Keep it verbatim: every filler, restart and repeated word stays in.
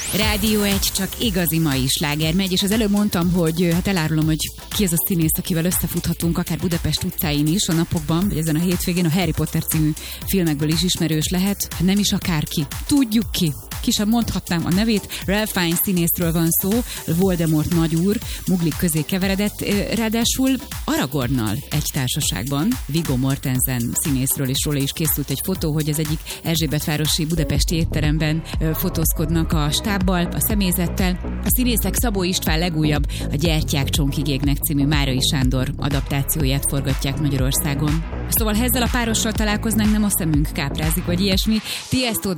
Rádió egy, csak igazi mai sláger megy, és az előbb mondtam, hogy hát elárulom, hogy ki ez a színész, akivel összefuthatunk, akár Budapest utcáin is a napokban, vagy ezen a hétvégén a Harry Potter című filmekből is ismerős lehet, hát nem is akárki. Tudjuk ki. Ki sem mondhatnám a nevét, Ralph Fiennes színészről van szó, Voldemort nagyúr, muglik közé keveredett, ráadásul Aragornnal egy társaságban, Viggo Mortensen színészről, és róla is készült egy fotó, hogy az egyik erzsébetvárosi budapesti étteremben fotózkodnak a stábbal, a személyzettel. A színészek Szabó István legújabb, a Gyertyák csonkig égnek című Márai Sándor adaptációját forgatják Magyarországon. Szóval ha ezzel a párossal találkoznánk, nem a szemünk káprázik, vagy ilyesmi. Tiesto